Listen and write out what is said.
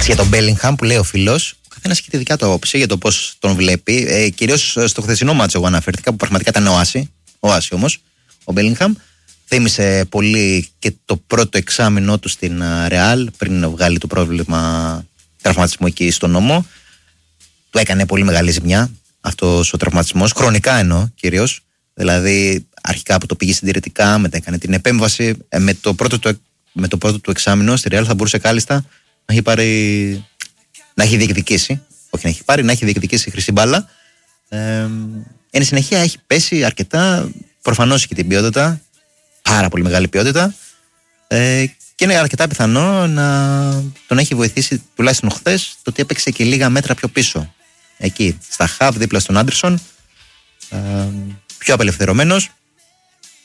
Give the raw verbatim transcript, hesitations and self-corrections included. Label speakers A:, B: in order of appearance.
A: Για τον Bellingham που λέει ο φίλος, ο καθένας έχει τη δικιά του άποψη για το πώς τον βλέπει. Ε, κυρίως στο χθεσινό μάτσο εγώ αναφέρθηκα, που πραγματικά ήταν οάση. Οάση όμως, ο Bellingham. Θύμισε πολύ και το πρώτο εξάμηνό του στην Real πριν βγάλει το πρόβλημα τραυματισμού εκεί στον νόμο. Του έκανε πολύ μεγάλη ζημιά αυτός ο τραυματισμός, χρονικά εννοώ κυρίως. Δηλαδή αρχικά που το πήγε συντηρητικά, μετά έκανε την επέμβαση. Ε, με, το πρώτο του, με το πρώτο του εξάμηνο στη Real θα μπορούσε κάλλιστα να έχει πάρει, να έχει διεκδικήσει, όχι να έχει πάρει, να έχει διεκδικήσει χρυσή μπάλα. Ε, εν συνεχεία έχει πέσει αρκετά, προφανώς έχει την ποιότητα, πάρα πολύ μεγάλη ποιότητα, ε, και είναι αρκετά πιθανό να τον έχει βοηθήσει τουλάχιστον χθες το ότι έπαιξε και λίγα μέτρα πιο πίσω. Εκεί, στα χαβ, δίπλα στον Άντερσον, ε, πιο απελευθερωμένος.